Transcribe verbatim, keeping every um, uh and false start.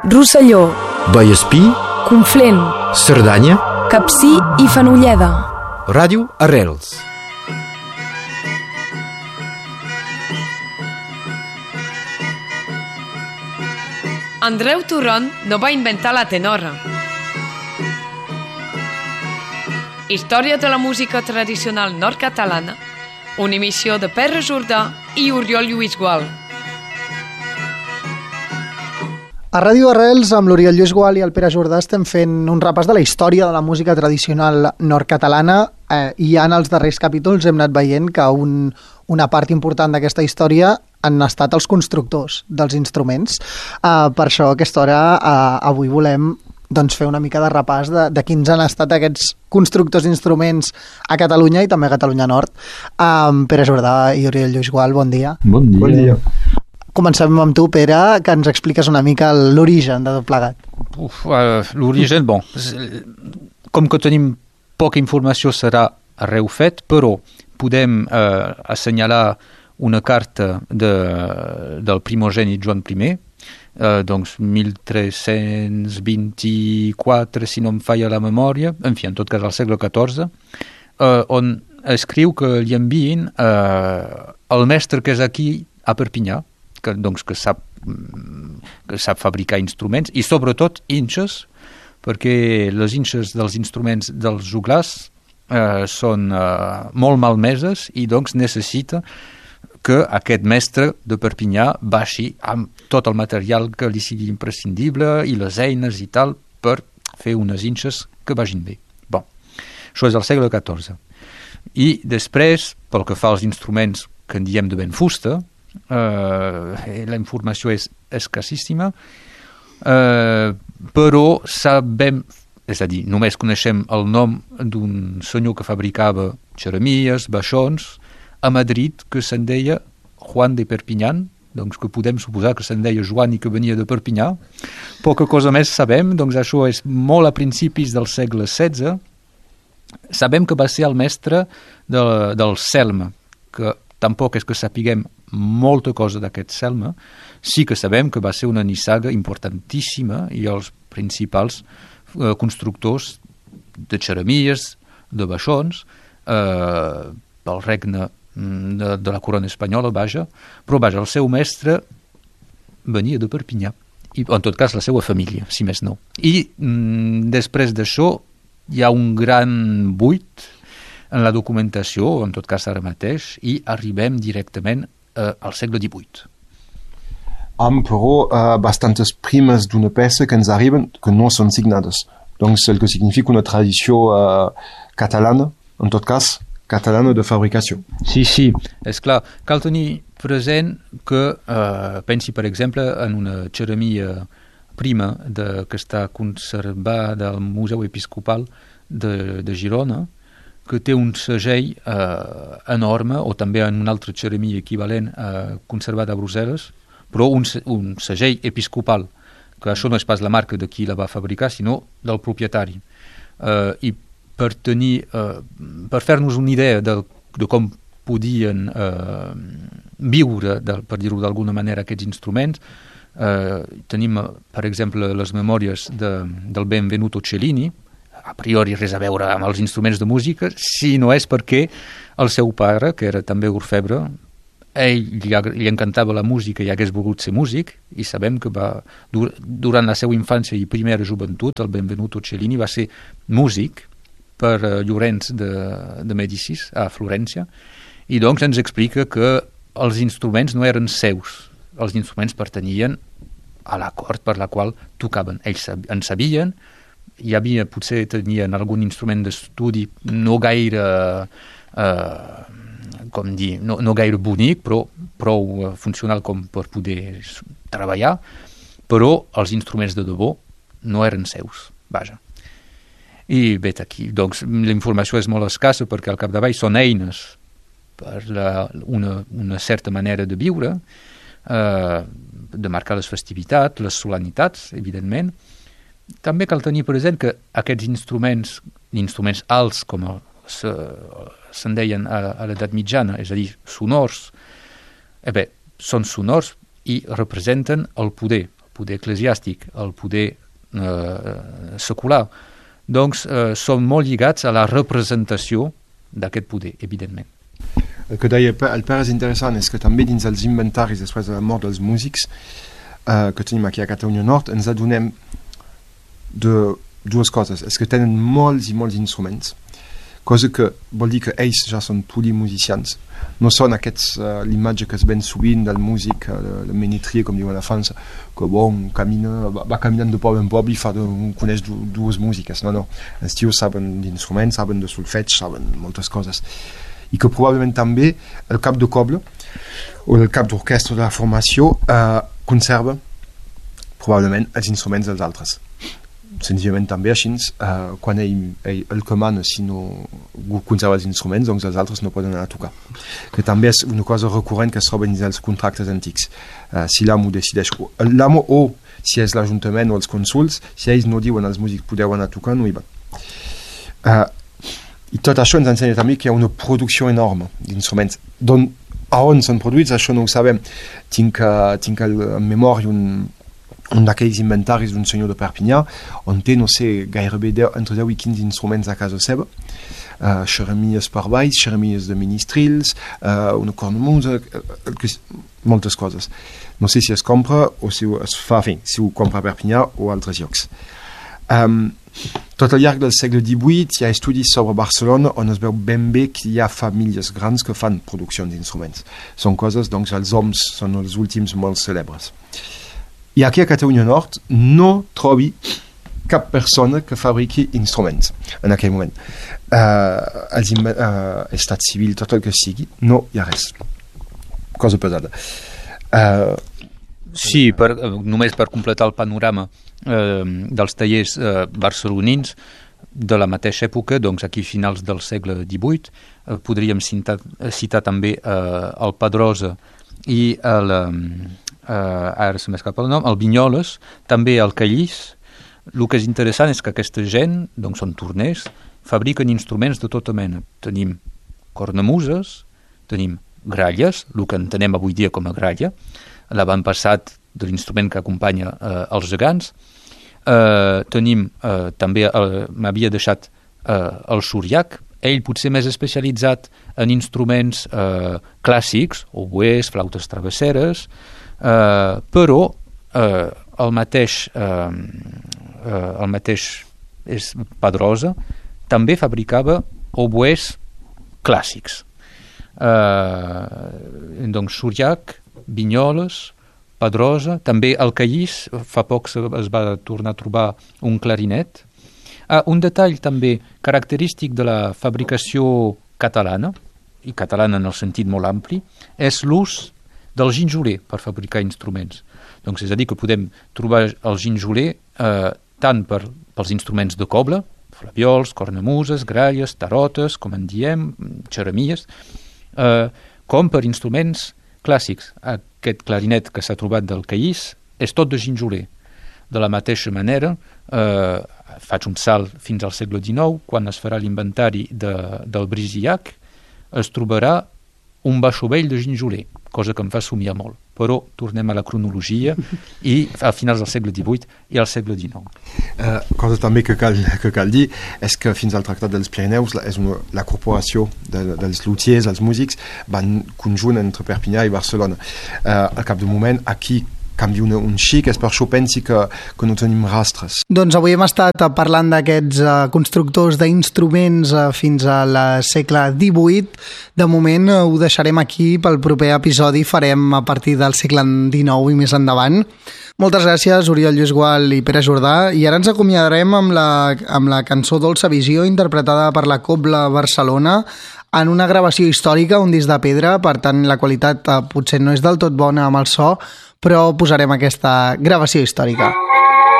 Rosselló, Vallespí, Conflent, Cerdanya, Capcir i Fenolleda. Ràdio Arrels. Andreu Turron no va inventar la tenora. Història de la música tradicional nord-catalana, una emissió de Pere Jordà i Oriol Lluís Gual. A Ràdio Arrels, amb l'Oriol Lluís Gual i el Pere Jordà, estem fent un repàs de la història de la música tradicional nord-catalana eh, i ja en els darrers capítols hem anat veient que un, una part important d'aquesta història han estat els constructors dels instruments. Eh, per això a aquesta hora eh, avui volem doncs, fer una mica de repàs de, de quins han estat aquests constructors d'instruments a Catalunya i també a Catalunya Nord. Eh, Pere Jordà i Oriol Lluís Gual, bon dia. Bon dia. Bon dia. Comencem amb tu, Pere, que ens expliques una mica l'origen de tot plegat. Uf, uh, l'origen, bon, com que tenim poca informació serà arreu fet, però podem uh, assenyalar una carta de, del primogènit Joan I, uh, doncs mil tres-cents vint-i-quatre, si no em falla la memòria, en fi, en tot cas al segle catorze, uh, on escriu que li envien uh, el mestre que és aquí a Perpinyà, que, doncs, que, sap, que sap fabricar instruments i sobretot inxes, perquè les inxes dels instruments dels joglars eh, són eh, molt malmeses i doncs necessita que aquest mestre de Perpinyà baixi amb tot el material que li sigui imprescindible i les eines i tal per fer unes inxes que vagin bé. Bon, això és al segle catorze. I després, pel que fa als instruments que en diem de ben fusta, Uh, la informació és escassíssima, uh, però sabem, és a dir, només coneixem el nom d'un senyor que fabricava xeremies, baixons, a Madrid, que se'n deia Juan de Perpinyán, doncs que podem suposar que se'n deia Joan i que venia de Perpinyà. Poca cosa més sabem, doncs això és molt a principis del segle setze. Sabem que va ser el mestre de, del Selma, que tampoc és que sapiguem molta cosa d'aquest Selma, sí que sabem que va ser una nissaga importantíssima i els principals eh, constructors de xeremies, de baixons, eh, del regne de, de la corona espanyola, vaja, però vaja, el seu mestre venia de Perpinyà, i en tot cas la seva família, si més no. I mm, després d'això hi ha un gran buit en la documentació, en tot cas ara mateix, i arribem directament Uh, al segle divuit. Am però uh, bastantes primes d'una peça que ens arriben que no són signades. Doncs el que significa una tradició uh, catalana, en tot cas, catalana de fabricació. Sí, sí, és clar. Cal tenir present que, uh, pensi per exemple en una xeremia prima de, que està conservada al Museu Episcopal de, de Girona, que té un segell eh, enorme, o també en una altra xeremia equivalent eh, conservada a Brussel·les, però un, un segell episcopal, que això no és pas la marca de qui la va fabricar, sinó del propietari. Eh, I per tenir, eh, per fer-nos una idea de, de com podien eh, viure, de, per dir-ho d'alguna manera, aquests instruments, eh, tenim, per exemple, les memòries de, del Benvenuto Cellini, a priori res a veure amb els instruments de música, si no és perquè el seu pare, que era també orfebre, ell li, li encantava la música i hagués volgut ser músic, i sabem que va, dur, durant la seva infància i primera joventut, el Benvenuto Cellini va ser músic per uh, Llorenç de, de Mèdicis a Florència, i doncs ens explica que els instruments no eren seus, els instruments pertanyien a la cort per la qual tocaven. Ells en sabien, hi havia, potser tenien algun instrument d'estudi no gaire eh, com dir, no, no gaire bonic, però prou funcional com per poder treballar, però els instruments de debò no eren seus, vaja. I bé, aquí, doncs, la informació és molt escassa perquè al capdavall són eines per la, una, una certa manera de viure, eh, de marcar les festivitats, les solemnitats, evidentment. També cal tenir present que aquests instruments, instruments alts, com el, se, se'n deien a, a l'edat mitjana, és a dir, sonors, eh bé, són sonors i representen el poder, poder eclesiàstic, el poder eh, secular. Doncs eh, són molt lligats a la representació d'aquest poder, evidentment. El que deia el Pere és interessant, és que també dins els inventaris després de la mort dels músics eh, que tenim aquí a Catalunya Nord ens adonem de dues coses. És que tenen molts i molts instruments, cosa que vol dir que ells ja són polimusicians. No són aquests, uh, l'imatge que es ven sovint del músic, uh, el menetrier, com diuen a França, que bon, camina, va, va caminant de poble en poble i fa de, coneix du, dues músiques. No, no. Els tios saben d'instruments, saben de solfeig, saben moltes coses. I que probablement també el cap de coble o el cap d'orquestra de la formació uh, conserva probablement els instruments dels altres. Senzillament també així, uh, quan ell, ell el comana, si no conserva els instruments, doncs els altres no poden anar a tocar. Que també és una cosa recurrent que es troba dins els contractes antics. Uh, si l'amo decideix, l'amo o si és l'Ajuntament o els consuls, si ells no diuen als músics podeu anar a tocar, no hi va. Uh, I tot això ens ensenya també que hi ha una producció enorme d'instruments. Don, a on són produïts, això no ho sabem. Tinc, uh, tinc el, en memòria un un d'aquells inventaris d'un senyor de Perpinyà on té, no sé, gairebé deu, entre deu i quinze instruments a casa seva, uh, xeremies per baix, xeremies de ministrils, uh, una cornamusa, uh, moltes coses. No sé si es compra o si es fa, fin, si ho compra a Perpinyà o a altres llocs. Um, tot al llarg del segle divuit hi ha estudis sobre Barcelona on es veu ben bé que hi ha famílies grans que fan producció d'instruments. Són coses, doncs, els homes són els últims molt cèlebres. I aquí a Catalunya Nord no trobi cap persona que fabriqui instruments en aquell moment. Uh, els uh, estat civil, tot el que sigui, no hi ha res. Cosa pesada. Uh, sí, per, només per completar el panorama eh, dels tallers eh, barcelonins de la mateixa època, doncs aquí finals del segle divuit, eh, podríem citar, citar també eh, el Pedrosa i el... Eh, Uh, ara se m'escapa el nom, el Vinyoles, també el Callís. El que és interessant és que aquesta gent, doncs són torners, fabriquen instruments de tota mena. Tenim cornamuses, tenim gralles, el que entenem avui dia com a gralla, l'avantpassat de l'instrument que acompanya uh, els gegants. Uh, tenim uh, també, uh, m'havia deixat uh, el suriac, ell potser més especialitzat en instruments uh, clàssics, oboès, flautes travesseres. Uh, però uh, el mateix uh, uh, el mateix és Pedrosa també fabricava oboès clàssics, uh, doncs Suriac, Vinyoles, Pedrosa, també el Callís, fa poc es va tornar a trobar un clarinet. Uh, un detall també característic de la fabricació catalana, i catalana en el sentit molt ampli, és l'ús del ginjoler per fabricar instruments. Doncs és a dir, que podem trobar el ginjoler eh, tant per, pels instruments de coble, flaviols, cornamuses, gralles, tarotes, com en diem, xeremies, eh, com per instruments clàssics. Aquest clarinet que s'ha trobat del Callís és tot de ginjoler. De la mateixa manera, eh, faig un salt fins al segle dinou, quan es farà l'inventari de, del Brisillac, es trobarà un baixo vell de ginjoler, cosa que em fa somiar molt. Però tornem a la cronologia i a finals del segle divuit i al segle dinou. Uh, cosa també que cal, que cal dir és que fins al Tractat dels Pirineus la, és una, la corporació de, dels luthiers, els músics, van conjunt entre Perpinyà i Barcelona. Uh, al cap d'un moment, aquí canvia un, un xic, és per això pensi que, que no tenim rastres. Doncs avui hem estat parlant d'aquests uh, constructors d'instruments uh, fins al segle divuit. De moment uh, ho deixarem aquí, pel proper episodi farem a partir del segle dinou i més endavant. Moltes gràcies, Oriol Lluís Gual i Pere Jordà, i ara ens acomiadarem amb la, amb la cançó Dolça Visió, interpretada per la Cobla Barcelona, en una gravació històrica, un disc de pedra, per tant la qualitat uh, potser no és del tot bona amb el so, però posarem aquesta gravació històrica.